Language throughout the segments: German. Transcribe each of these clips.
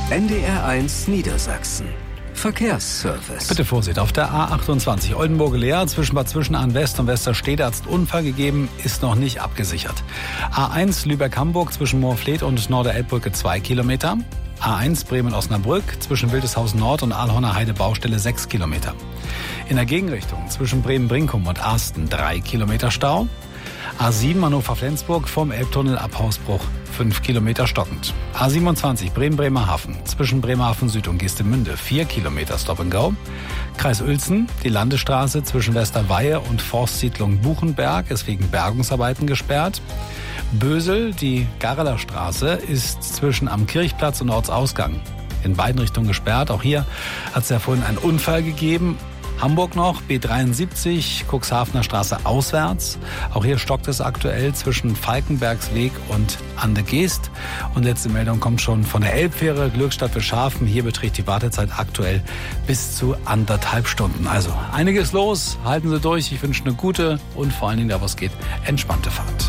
NDR1 Niedersachsen. Verkehrsservice. Bitte Vorsicht, auf der A28 Oldenburg-Leer zwischen Bad Zwischenahn West und Westerstede hat es einen Unfall gegeben, ist noch nicht abgesichert. A1 Lübeck-Hamburg zwischen Moorfleet und Norderelbbrücke 2 Kilometer. A1 Bremen-Osnabrück zwischen Wildeshausen Nord und Aalhorner Heide Baustelle 6 Kilometer. In der Gegenrichtung zwischen Bremen-Brinkum und Arsten 3 Kilometer Stau. A7 Hannover-Flensburg vom Elbtunnel ab Hausbruch 5 Kilometer stockend. A27 Bremen-Bremerhaven zwischen Bremerhaven Süd und Geestemünde 4 Kilometer Stop and Go. Kreis Uelzen, die Landesstraße zwischen Westerweihe und Forstsiedlung Buchenberg ist wegen Bergungsarbeiten gesperrt. Bösel, die Garreler Straße, ist zwischen am Kirchplatz und Ortsausgang in beiden Richtungen gesperrt. Auch hier hat es ja vorhin einen Unfall gegeben. Hamburg noch, B73, Cuxhavener Straße auswärts. Auch hier stockt es aktuell zwischen Falkenbergsweg und Ande Geest. Und letzte Meldung kommt schon von der Elbfähre Glückstadt für Schafen. Hier beträgt die Wartezeit aktuell bis zu 1,5 Stunden. Also einiges los, halten Sie durch. Ich wünsche eine gute und vor allen Dingen, da wo es geht, entspannte Fahrt.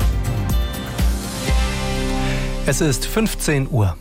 Es ist 15 Uhr.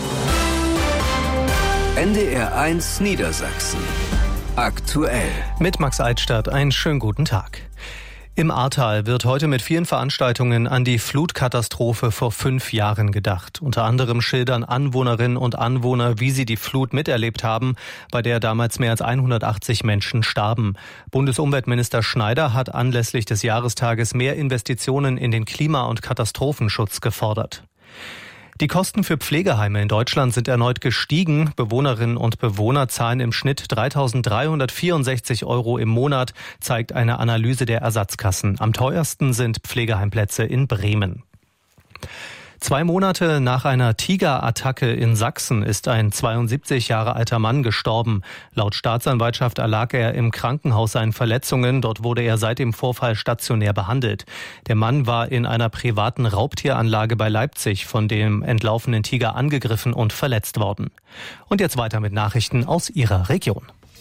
NDR1 Niedersachsen. Aktuell. Mit Max Eitstadt, einen schönen guten Tag. Im Ahrtal wird heute mit vielen Veranstaltungen an die Flutkatastrophe vor 5 Jahren gedacht. Unter anderem schildern Anwohnerinnen und Anwohner, wie sie die Flut miterlebt haben, bei der damals mehr als 180 Menschen starben. Bundesumweltminister Schneider hat anlässlich des Jahrestages mehr Investitionen in den Klima- und Katastrophenschutz gefordert. Die Kosten für Pflegeheime in Deutschland sind erneut gestiegen. Bewohnerinnen und Bewohner zahlen im Schnitt 3.364 € im Monat, zeigt eine Analyse der Ersatzkassen. Am teuersten sind Pflegeheimplätze in Bremen. 2 Monate nach einer Tigerattacke in Sachsen ist ein 72 Jahre alter Mann gestorben. Laut Staatsanwaltschaft erlag er im Krankenhaus seinen Verletzungen. Dort wurde er seit dem Vorfall stationär behandelt. Der Mann war in einer privaten Raubtieranlage bei Leipzig von dem entlaufenen Tiger angegriffen und verletzt worden. Und jetzt weiter mit Nachrichten aus Ihrer Region.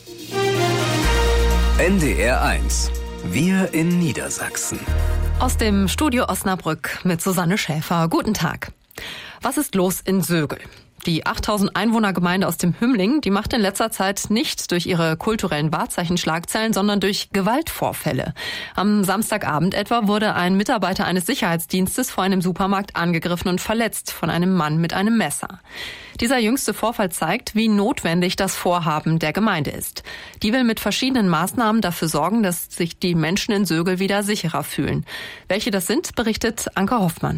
NDR1. Wir in Niedersachsen. Aus dem Studio Osnabrück mit Susanne Schäfer. Guten Tag. Was ist los in Sögel? Die 8000 Einwohnergemeinde aus dem Hümmling, die macht in letzter Zeit nicht durch ihre kulturellen Wahrzeichen Schlagzeilen, sondern durch Gewaltvorfälle. Am Samstagabend etwa wurde ein Mitarbeiter eines Sicherheitsdienstes vor einem Supermarkt angegriffen und verletzt von einem Mann mit einem Messer. Dieser jüngste Vorfall zeigt, wie notwendig das Vorhaben der Gemeinde ist. Die will mit verschiedenen Maßnahmen dafür sorgen, dass sich die Menschen in Sögel wieder sicherer fühlen. Welche das sind, berichtet Anke Hoffmann.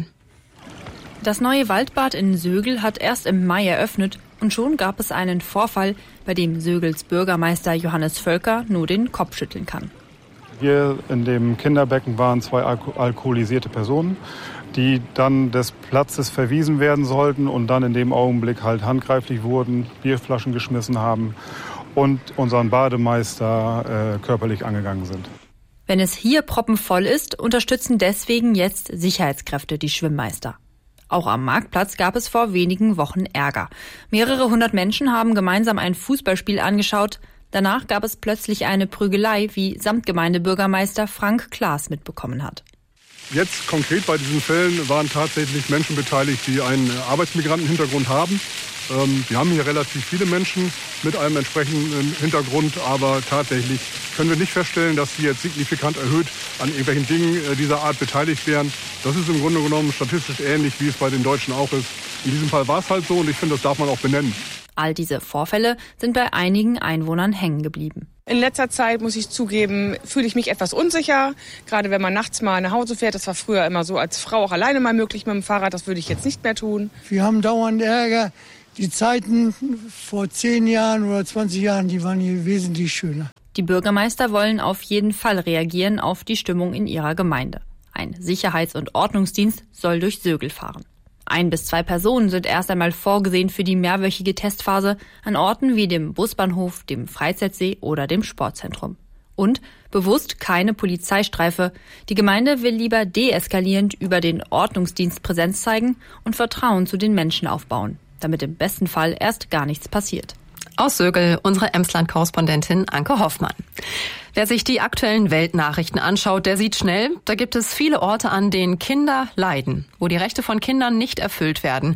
Das neue Waldbad in Sögel hat erst im Mai eröffnet und schon gab es einen Vorfall, bei dem Sögels Bürgermeister Johannes Völker nur den Kopf schütteln kann. Hier in dem Kinderbecken waren 2 alkoholisierte Personen, die dann des Platzes verwiesen werden sollten und dann in dem Augenblick halt handgreiflich wurden, Bierflaschen geschmissen haben und unseren Bademeister körperlich angegangen sind. Wenn es hier proppenvoll ist, unterstützen deswegen jetzt Sicherheitskräfte die Schwimmmeister. Auch am Marktplatz gab es vor wenigen Wochen Ärger. Mehrere hundert Menschen haben gemeinsam ein Fußballspiel angeschaut. Danach gab es plötzlich eine Prügelei, wie Samtgemeindebürgermeister Frank Klaas mitbekommen hat. Jetzt konkret bei diesen Fällen waren tatsächlich Menschen beteiligt, die einen Arbeitsmigrantenhintergrund haben. Wir haben hier relativ viele Menschen mit einem entsprechenden Hintergrund, aber tatsächlich können wir nicht feststellen, dass sie jetzt signifikant erhöht an irgendwelchen Dingen dieser Art beteiligt wären. Das ist im Grunde genommen statistisch ähnlich, wie es bei den Deutschen auch ist. In diesem Fall war es halt so und ich finde, das darf man auch benennen. All diese Vorfälle sind bei einigen Einwohnern hängen geblieben. In letzter Zeit, muss ich zugeben, fühle ich mich etwas unsicher. Gerade wenn man nachts mal nach Hause fährt. Das war früher immer so als Frau auch alleine mal möglich mit dem Fahrrad. Das würde ich jetzt nicht mehr tun. Wir haben dauernd Ärger. Die Zeiten vor 10 Jahren oder 20 Jahren, die waren hier wesentlich schöner. Die Bürgermeister wollen auf jeden Fall reagieren auf die Stimmung in ihrer Gemeinde. Ein Sicherheits- und Ordnungsdienst soll durch Sögel fahren. 1 bis 2 Personen sind erst einmal vorgesehen für die mehrwöchige Testphase an Orten wie dem Busbahnhof, dem Freizeitsee oder dem Sportzentrum. Und bewusst keine Polizeistreife. Die Gemeinde will lieber deeskalierend über den Ordnungsdienst Präsenz zeigen und Vertrauen zu den Menschen aufbauen, damit im besten Fall erst gar nichts passiert. Aus Sögel unsere Emsland-Korrespondentin Anke Hoffmann. Wer sich die aktuellen Weltnachrichten anschaut, der sieht schnell, da gibt es viele Orte, an denen Kinder leiden, wo die Rechte von Kindern nicht erfüllt werden.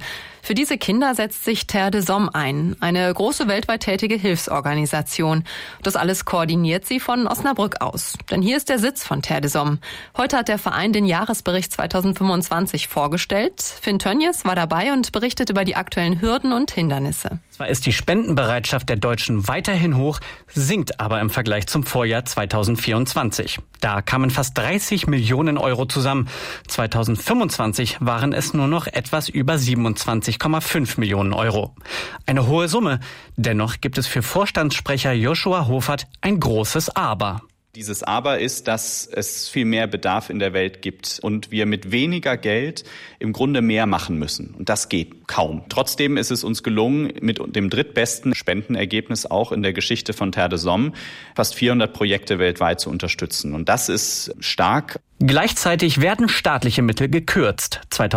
Für diese Kinder setzt sich Terre des Hommes ein, eine große weltweit tätige Hilfsorganisation. Das alles koordiniert sie von Osnabrück aus. Denn hier ist der Sitz von Terre des Hommes. Heute hat der Verein den Jahresbericht 2025 vorgestellt. Finn Tönjes war dabei und berichtet über die aktuellen Hürden und Hindernisse. Zwar ist die Spendenbereitschaft der Deutschen weiterhin hoch, sinkt aber im Vergleich zum Vorjahr 2024. Da kamen fast 30 Millionen Euro zusammen. 2025 waren es nur noch etwas über 27,5 Millionen Euro. Eine hohe Summe. Dennoch gibt es für Vorstandssprecher Joshua Hofert ein großes Aber. Dieses Aber ist, dass es viel mehr Bedarf in der Welt gibt und wir mit weniger Geld im Grunde mehr machen müssen. Und das geht kaum. Trotzdem ist es uns gelungen, mit dem drittbesten Spendenergebnis auch in der Geschichte von Terre des Hommes fast 400 Projekte weltweit zu unterstützen. Und das ist stark. Gleichzeitig werden staatliche Mittel gekürzt.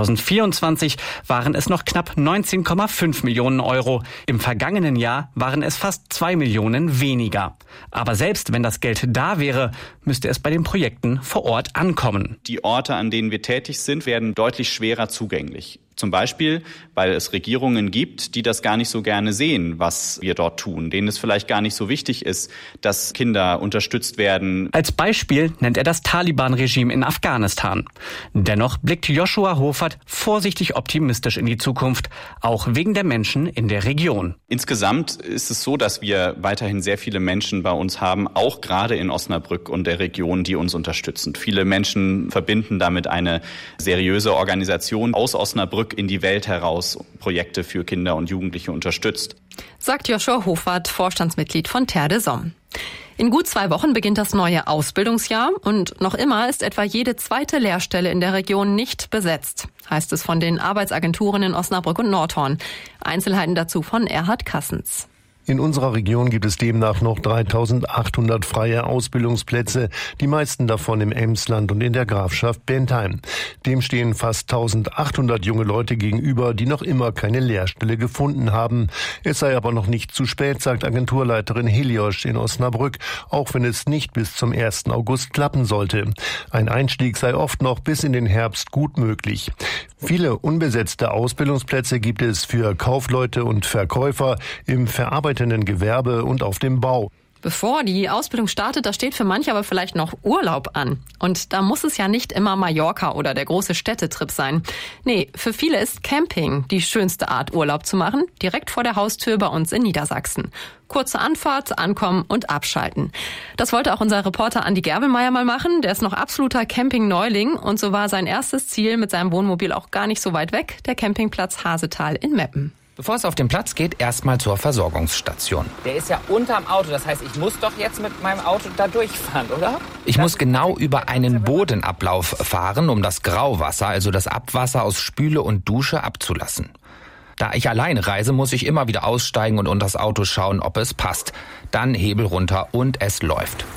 2024 waren es noch knapp 19,5 Millionen Euro. Im vergangenen Jahr waren es fast 2 Millionen weniger. Aber selbst wenn das Geld da wäre, müsste es bei den Projekten vor Ort ankommen. Die Orte, an denen wir tätig sind, werden deutlich schwerer zugänglich. Zum Beispiel, weil es Regierungen gibt, die das gar nicht so gerne sehen, was wir dort tun, denen es vielleicht gar nicht so wichtig ist, dass Kinder unterstützt werden. Als Beispiel nennt er das Taliban-Regime in Afghanistan. Dennoch blickt Joshua Hofert vorsichtig optimistisch in die Zukunft, auch wegen der Menschen in der Region. Insgesamt ist es so, dass wir weiterhin sehr viele Menschen bei uns haben, auch gerade in Osnabrück und der Region, die uns unterstützen. Viele Menschen verbinden damit eine seriöse Organisation aus Osnabrück in die Welt heraus Projekte für Kinder und Jugendliche unterstützt. Sagt Joshua Hofert, Vorstandsmitglied von Terre des Hommes. In gut 2 Wochen beginnt das neue Ausbildungsjahr und noch immer ist etwa jede zweite Lehrstelle in der Region nicht besetzt, heißt es von den Arbeitsagenturen in Osnabrück und Nordhorn. Einzelheiten dazu von Erhard Kassens. In unserer Region gibt es demnach noch 3.800 freie Ausbildungsplätze, die meisten davon im Emsland und in der Grafschaft Bentheim. Dem stehen fast 1.800 junge Leute gegenüber, die noch immer keine Lehrstelle gefunden haben. Es sei aber noch nicht zu spät, sagt Agenturleiterin Hiliosch in Osnabrück, auch wenn es nicht bis zum 1. August klappen sollte. Ein Einstieg sei oft noch bis in den Herbst gut möglich. Viele unbesetzte Ausbildungsplätze gibt es für Kaufleute und Verkäufer im verarbeitenden Gewerbe und auf dem Bau. Bevor die Ausbildung startet, da steht für manche aber vielleicht noch Urlaub an. Und da muss es ja nicht immer Mallorca oder der große Städtetrip sein. Nee, für viele ist Camping die schönste Art, Urlaub zu machen, direkt vor der Haustür bei uns in Niedersachsen. Kurze Anfahrt, ankommen und abschalten. Das wollte auch unser Reporter Andi Gerbelmeier mal machen. Der ist noch absoluter Camping-Neuling und so war sein erstes Ziel mit seinem Wohnmobil auch gar nicht so weit weg, der Campingplatz Hasetal in Meppen. Bevor es auf den Platz geht, erstmal zur Versorgungsstation. Der ist ja unterm Auto, das heißt, ich muss doch jetzt mit meinem Auto da durchfahren, oder? Ich muss genau über einen Bodenablauf fahren, um das Grauwasser, also das Abwasser aus Spüle und Dusche abzulassen. Da ich alleine reise, muss ich immer wieder aussteigen und unter das Auto schauen, ob es passt. Dann Hebel runter und es läuft.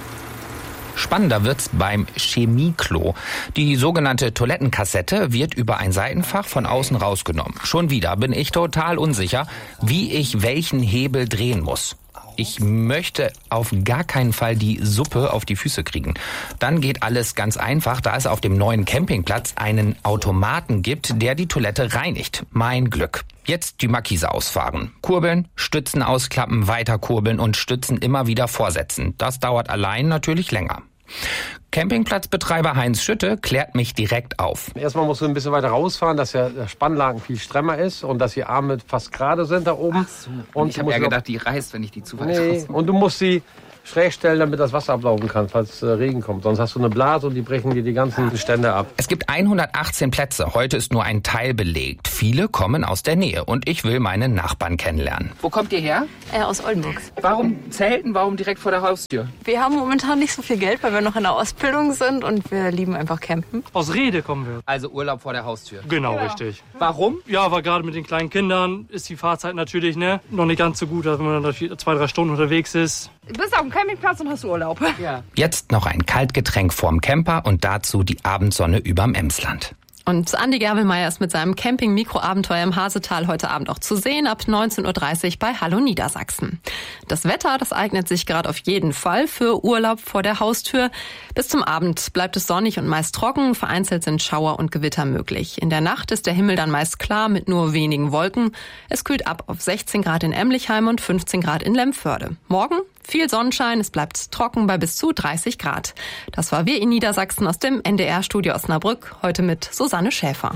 Spannender wird's beim Chemieklo. Die sogenannte Toilettenkassette wird über ein Seitenfach von außen rausgenommen. Schon wieder bin ich total unsicher, wie ich welchen Hebel drehen muss. Ich möchte auf gar keinen Fall die Suppe auf die Füße kriegen. Dann geht alles ganz einfach, da es auf dem neuen Campingplatz einen Automaten gibt, der die Toilette reinigt. Mein Glück. Jetzt die Markise ausfahren. Kurbeln, Stützen ausklappen, weiter kurbeln und Stützen immer wieder vorsetzen. Das dauert allein natürlich länger. Campingplatzbetreiber Heinz Schütte klärt mich direkt auf. Erstmal musst du ein bisschen weiter rausfahren, dass ja der Spannlagen viel stremmer ist und dass die Arme fast gerade sind da oben. Ach so. Und ich habe ja gedacht, die reißt, wenn ich die zu weit raus. Und du musst sie schräg stellen, damit das Wasser ablaufen kann, falls Regen kommt. Sonst hast du eine Blase und die brechen dir die ganzen Stände ab. Es gibt 118 Plätze. Heute ist nur ein Teil belegt. Viele kommen aus der Nähe und ich will meine Nachbarn kennenlernen. Wo kommt ihr her? Aus Oldenburg. Warum Zelten? Warum direkt vor der Haustür? Wir haben momentan nicht so viel Geld, weil wir noch in der Ausbildung sind und wir lieben einfach campen. Aus Rede kommen wir. Also Urlaub vor der Haustür. Genau, richtig. Warum? Ja, weil gerade mit den kleinen Kindern ist die Fahrzeit natürlich noch nicht ganz so gut, als wenn man dann 2-3 Stunden unterwegs ist. Du bist auf dem Campingplatz und hast Urlaub. Ja. Jetzt noch ein Kaltgetränk vorm Camper und dazu die Abendsonne überm Emsland. Und Andi Gerwelmeier ist mit seinem Camping-Mikroabenteuer im Hasetal heute Abend auch zu sehen, ab 19.30 Uhr bei Hallo Niedersachsen. Das Wetter, das eignet sich gerade auf jeden Fall für Urlaub vor der Haustür. Bis zum Abend bleibt es sonnig und meist trocken, vereinzelt sind Schauer und Gewitter möglich. In der Nacht ist der Himmel dann meist klar mit nur wenigen Wolken. Es kühlt ab auf 16 Grad in Emlichheim und 15 Grad in Lemförde. Morgen viel Sonnenschein, es bleibt trocken bei bis zu 30 Grad. Das war Wir in Niedersachsen aus dem NDR-Studio Osnabrück, heute mit Susanne Schäfer.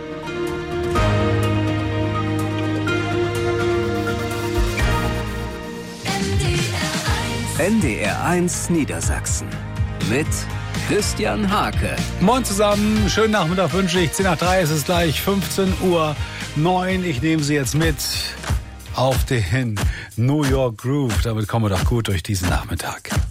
NDR1 Niedersachsen mit Christian Hake. Moin zusammen, schönen Nachmittag wünsche ich. 10:03 ist es gleich, 15:09 Uhr. Ich nehme Sie jetzt mit auf den New York Groove. Damit kommen wir doch gut durch diesen Nachmittag.